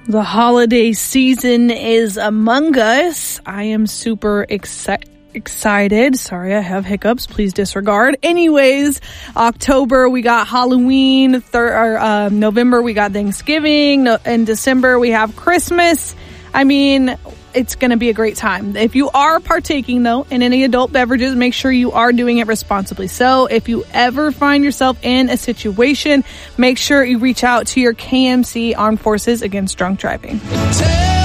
The holiday season is among us. I am super excited. Sorry, I have hiccups. Please disregard. Anyways, October, we got Halloween. November, we got Thanksgiving. In December, we have Christmas. I mean, it's going to be a great time. If you are partaking, though, in any adult beverages, make sure you are doing it responsibly. So if you ever find yourself in a situation, make sure you reach out to your KMC Armed Forces Against Drunk Driving.